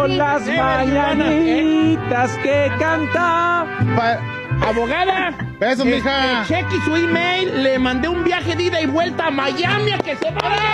Son las mañanitas que canta. Abogada, eso, mija. Cheque su email, le mandé un viaje de ida y vuelta a Miami a que se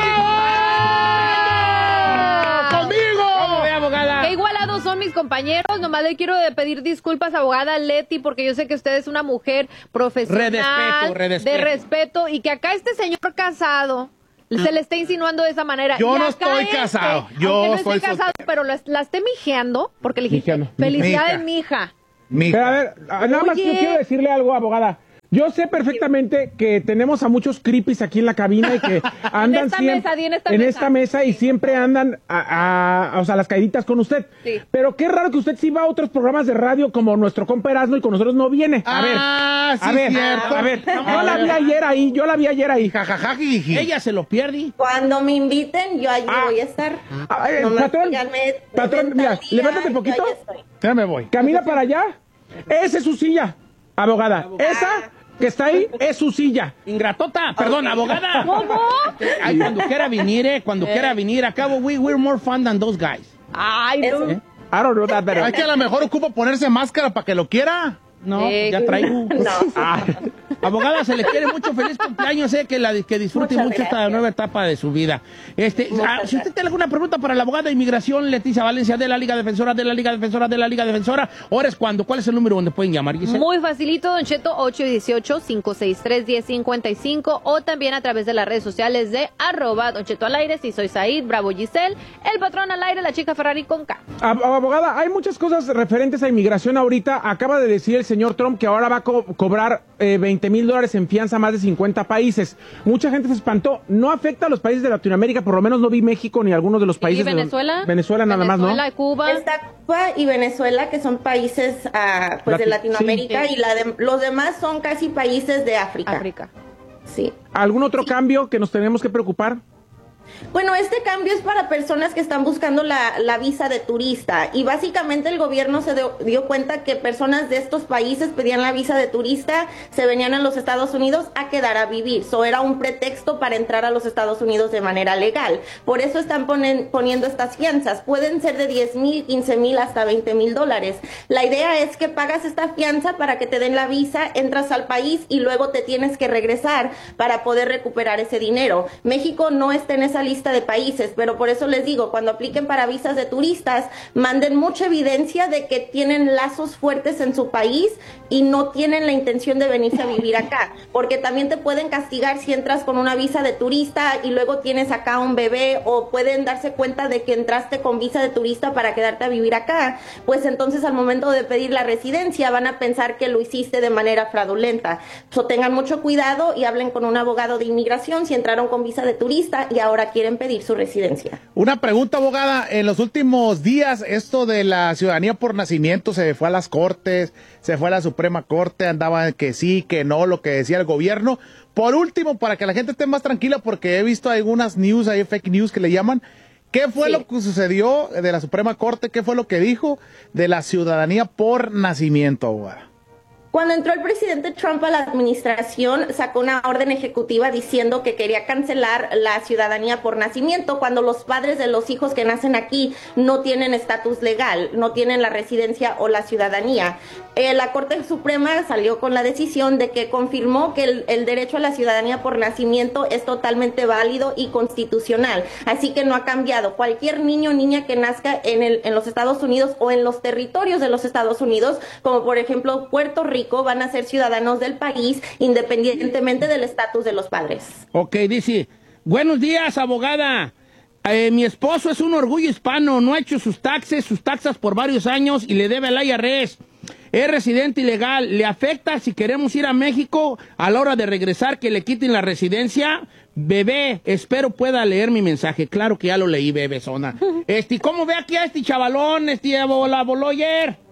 vaya. ¡Conmigo! ¿Cómo ve, abogada? Qué igualados son mis compañeros. Nomás le quiero pedir disculpas, abogada Leti, porque yo sé que usted es una mujer profesional, de respeto, y que acá este señor casado se le está insinuando de esa manera. Yo y no acá estoy casado. Yo no soy estoy casado, pero la esté mijeando, porque le dije, felicidades, mija. Pero a ver, nada más yo quiero decirle algo, abogada. Yo sé perfectamente que tenemos a muchos creepies aquí en la cabina y que andan en esta mesa y siempre andan o sea, las caíditas con usted. Sí. Pero qué raro que usted sí va a otros programas de radio como nuestro compa Erasmo y con nosotros no viene. A ver, yo la vi ayer ahí. Ella se los pierde. Cuando me inviten, yo allí voy a estar. Patrón, mira, levántate un poquito. Ya me voy. Camina para allá. Esa es su silla, abogada. Esa que está ahí es su silla. Ingratota, perdón, abogada. ¿Cómo? Ay, cuando quiera venir, acabo, we're more fun than those guys. Ay, no. I don't know that better. Hay que a lo mejor ocupa ponerse máscara para que lo quiera. No, ya traigo. No. Abogada, se le quiere mucho, feliz cumpleaños, que disfrute mucho esta nueva etapa de su vida. Si usted tiene alguna pregunta para la abogada de inmigración, Leticia Valencia, de la Liga Defensora, ahora es cuando, ¿cuál es el número donde pueden llamar, Giselle? Muy facilito, Don Cheto, 818-563-1055, o también a través de las redes sociales de @Don Cheto al aire, si soy Said, Bravo Giselle, el patrón al aire, la chica Ferrari con K. Abogada, hay muchas cosas referentes a inmigración ahorita. Acaba de decir el señor Trump que ahora va a cobrar $20,000 en fianza a más de 50 países. Mucha gente se espantó. No afecta a los países de Latinoamérica, por lo menos no vi México ni algunos de los países. ¿Y Venezuela? Venezuela nada más, ¿no? Venezuela, Cuba. Está Cuba y Venezuela, que son países de Latinoamérica, sí. Y los demás son casi países de África. Sí. ¿Algún otro cambio que nos tenemos que preocupar? Bueno, este cambio es para personas que están buscando la visa de turista, y básicamente el gobierno se dio cuenta que personas de estos países pedían la visa de turista, se venían a los Estados Unidos a quedar a vivir. Eso era un pretexto para entrar a los Estados Unidos de manera legal. Por eso están poniendo estas fianzas. Pueden ser de 10,000, 15,000 hasta $20,000. La idea es que pagas esta fianza para que te den la visa, entras al país y luego te tienes que regresar para poder recuperar ese dinero. México no está en esa lista de países, pero por eso les digo, cuando apliquen para visas de turistas, manden mucha evidencia de que tienen lazos fuertes en su país y no tienen la intención de venirse a vivir acá, porque también te pueden castigar si entras con una visa de turista y luego tienes acá un bebé, o pueden darse cuenta de que entraste con visa de turista para quedarte a vivir acá. Pues entonces al momento de pedir la residencia van a pensar que lo hiciste de manera fraudulenta. So, tengan mucho cuidado y hablen con un abogado de inmigración si entraron con visa de turista y ahora quieren pedir su residencia. Una pregunta, abogada. En los últimos días, esto de la ciudadanía por nacimiento se fue a las cortes, se fue a la Suprema Corte, andaba que sí, que no, lo que decía el gobierno. Por último, para que la gente esté más tranquila, porque he visto algunas news, hay fake news que le llaman, ¿qué fue lo que sucedió de la Suprema Corte? ¿Qué fue lo que dijo de la ciudadanía por nacimiento, abogada? Cuando entró el presidente Trump a la administración, sacó una orden ejecutiva diciendo que quería cancelar la ciudadanía por nacimiento cuando los padres de los hijos que nacen aquí no tienen estatus legal, no tienen la residencia o la ciudadanía. La Corte Suprema salió con la decisión de que confirmó que el derecho a la ciudadanía por nacimiento es totalmente válido y constitucional, así que no ha cambiado. Cualquier niño o niña que nazca en los Estados Unidos o en los territorios de los Estados Unidos, como por ejemplo Puerto Rico, van a ser ciudadanos del país independientemente del estatus de los padres. Ok, dice, buenos días, abogada. Mi esposo es un orgullo hispano, no ha hecho sus taxas por varios años y le debe al IRS. Es residente ilegal. ¿Le afecta si queremos ir a México a la hora de regresar que le quiten la residencia? Bebé, espero pueda leer mi mensaje. Claro que ya lo leí, bebé zona. ¿Cómo ve aquí a este chavalón, la Boloyer?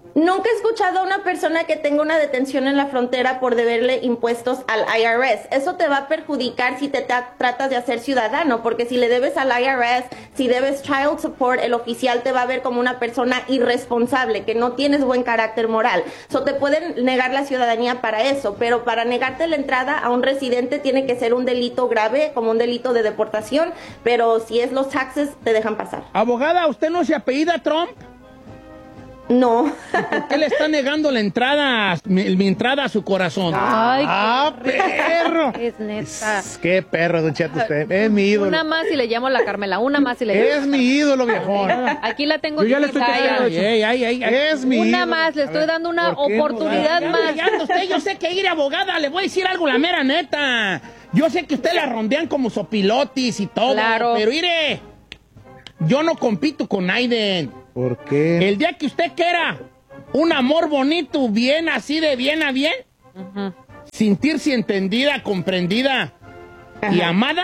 Nunca he escuchado a una persona que tenga una detención en la frontera por deberle impuestos al IRS. Eso te va a perjudicar si te tratas de hacer ciudadano, porque si le debes al IRS, si debes child support, el oficial te va a ver como una persona irresponsable, que no tienes buen carácter moral. Te pueden negar la ciudadanía para eso, pero para negarte la entrada a un residente tiene que ser un delito grave, como un delito de deportación, pero si es los taxes, te dejan pasar. Abogada, ¿usted no se apellida Trump? No. ¿Por qué le está negando la entrada, mi entrada a su corazón? Ay, perro. Es neta. Qué perro, Don Cheto, usted. Es mi ídolo. Una más y le llamo a la Carmela. Una más y le llamo. Es mi ídolo, viejón. Aquí la tengo. Yo ya le estoy Es mi Una ídolo. más, le estoy dando una oportunidad más. Yo sé que ir abogada, le voy a decir algo, la mera neta. Yo sé que usted la rondean como sopilotis y todo. Claro. Pero mire, yo no compito con Aiden. ¿Por qué? El día que usted quiera un amor bonito, bien así de bien a bien, sentirse entendida, comprendida y amada.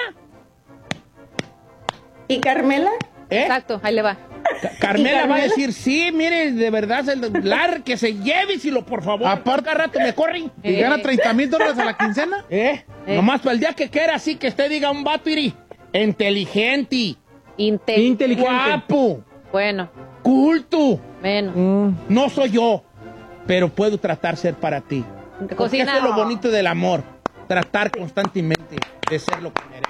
¿Y Carmela? Exacto, ahí le va. Carmela va a decir, sí, mire, de verdad, que se lleve, si lo por favor. Aparte, cada rato me corren. ¿Y gana $30,000 a la quincena? Nomás para el día que quiera, así que usted diga un vato, inteligente, Inteligente. guapo, Bueno, culto. bueno. No soy yo, pero puedo tratar ser para ti. Porque Cocina. eso es lo bonito del amor, tratar constantemente de ser lo que merece.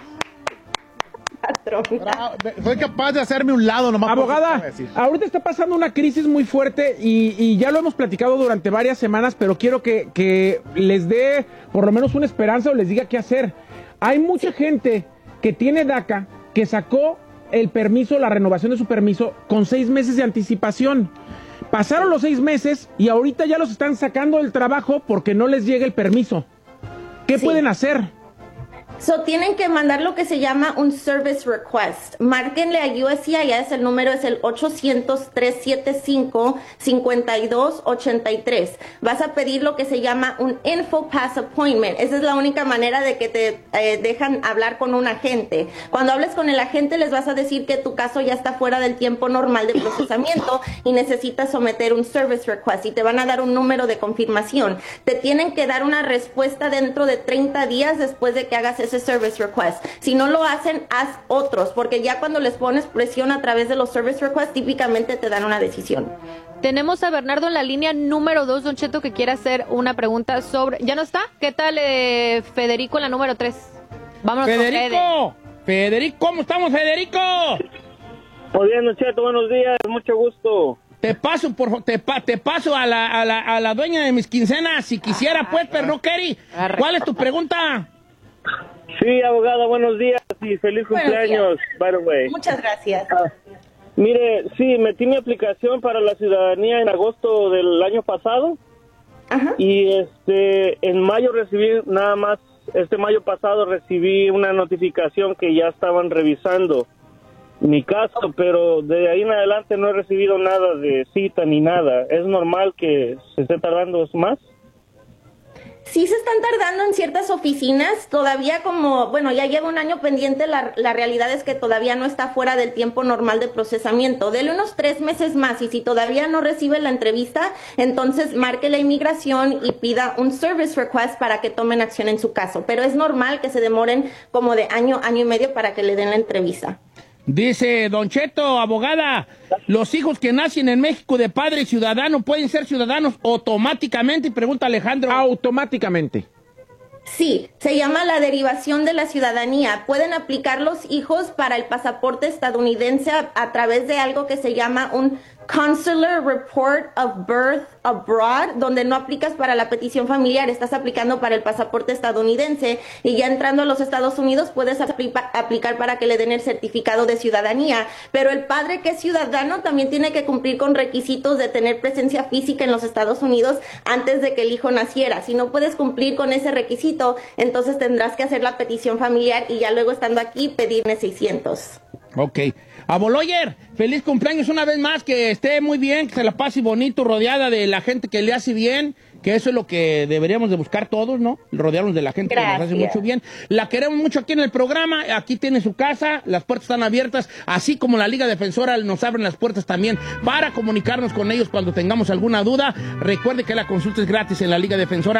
Fue capaz de hacerme un lado nomás. Abogada, ahorita está pasando una crisis muy fuerte y ya lo hemos platicado durante varias semanas, pero quiero que les dé por lo menos una esperanza o les diga qué hacer. Hay mucha gente que tiene DACA que sacó el permiso, la renovación de su permiso con 6 meses de anticipación. Pasaron los 6 meses y ahorita ya los están sacando del trabajo porque no les llega el permiso. ¿Qué pueden hacer? Tienen que mandar lo que se llama un service request. Márquenle a USCIS, el número es el 800-375-5283. Vas a pedir lo que se llama un InfoPass appointment. Esa es la única manera de que te dejan hablar con un agente. Cuando hables con el agente les vas a decir que tu caso ya está fuera del tiempo normal de procesamiento y necesitas someter un service request y te van a dar un número de confirmación. Te tienen que dar una respuesta dentro de 30 días después de que hagas ese service request. Si no lo hacen, haz otros, porque ya cuando les pones presión a través de los service requests, típicamente te dan una decisión. Tenemos a Bernardo en la línea número 2, Don Cheto, que quiere hacer una pregunta sobre... ¿Ya no está? ¿Qué tal Federico en la número 3? Vámonos Federico, ¿cómo estamos, Federico? Muy bien, Don Cheto, buenos días, mucho gusto. Te paso, te paso a la dueña de mis quincenas, si quisiera, pues, pero no quiere. ¿Cuál es tu pregunta? Sí, abogada, buenos días y feliz cumpleaños, by the way. Muchas gracias. Mire, sí, metí mi aplicación para la ciudadanía en agosto del año pasado. Ajá. Y en mayo recibí, nada más, mayo pasado recibí una notificación que ya estaban revisando mi caso, pero de ahí en adelante no he recibido nada de cita ni nada. ¿Es normal que se esté tardando más? Sí se están tardando en ciertas oficinas, todavía ya lleva un año pendiente, la realidad es que todavía no está fuera del tiempo normal de procesamiento. Dele unos 3 meses más y si todavía no recibe la entrevista, entonces marque la inmigración y pida un service request para que tomen acción en su caso. Pero es normal que se demoren como de año y medio para que le den la entrevista. Dice Don Cheto, abogada, los hijos que nacen en México de padre ciudadano pueden ser ciudadanos automáticamente, y pregunta Alejandro. Automáticamente. Sí, se llama la derivación de la ciudadanía. Pueden aplicar los hijos para el pasaporte estadounidense a través de algo que se llama un Consular Report of Birth Abroad, donde no aplicas para la petición familiar, estás aplicando para el pasaporte estadounidense y ya entrando a los Estados Unidos puedes aplicar para que le den el certificado de ciudadanía. Pero el padre que es ciudadano también tiene que cumplir con requisitos de tener presencia física en los Estados Unidos antes de que el hijo naciera. Si no puedes cumplir con ese requisito, entonces tendrás que hacer la petición familiar y ya luego estando aquí pedirme 600. Ok. Aboloyer, feliz cumpleaños una vez más, que esté muy bien, que se la pase bonito, rodeada de la gente que le hace bien, que eso es lo que deberíamos de buscar todos, ¿no? Rodearnos de la gente que nos hace mucho bien. La queremos mucho aquí en el programa, aquí tiene su casa, las puertas están abiertas, así como la Liga Defensora nos abren las puertas también para comunicarnos con ellos cuando tengamos alguna duda. Recuerde que la consulta es gratis en la Liga Defensora,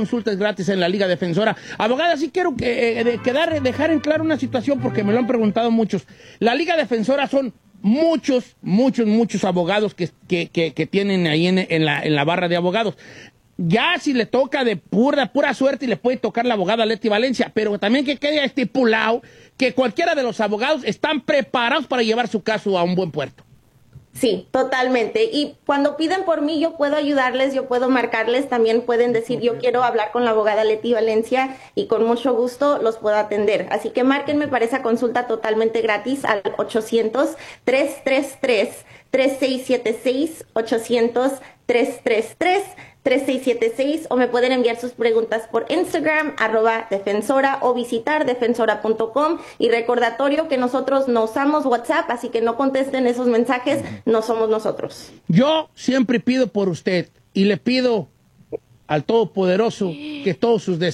Abogada, sí quiero dejar en claro una situación porque me lo han preguntado muchos. La Liga Defensora son muchos abogados que tienen ahí en la barra de abogados. Ya si le toca de pura suerte y le puede tocar la abogada Leti Valencia, pero también que quede estipulado que cualquiera de los abogados están preparados para llevar su caso a un buen puerto. Sí, totalmente. Y cuando piden por mí, yo puedo ayudarles, yo puedo marcarles, también pueden decir, yo quiero hablar con la abogada Leti Valencia y con mucho gusto los puedo atender. Así que márquenme para esa consulta totalmente gratis al 800-333-3676, 800-333-3676, o me pueden enviar sus preguntas por Instagram, @defensora, o visitar defensora.com. Y recordatorio que nosotros no usamos WhatsApp, así que no contesten esos mensajes, no somos nosotros. Yo siempre pido por usted y le pido al Todopoderoso que todos sus deseos